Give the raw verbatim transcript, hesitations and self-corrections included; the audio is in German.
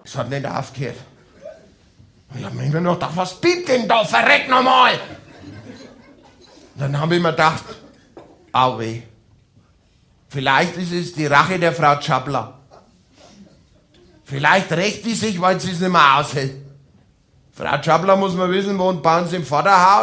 Es hat nicht aufgehört. Ich hab mir immer noch gedacht, was bitte denn da, verreck nochmal! Dann habe ich mir gedacht, au weh. Vielleicht ist es die Rache der Frau Tschabler. Vielleicht rächt die sich, weil sie es nicht mehr aushält. Frau Tschabler, muss man wissen, wohnt bei uns im Vorderhaus.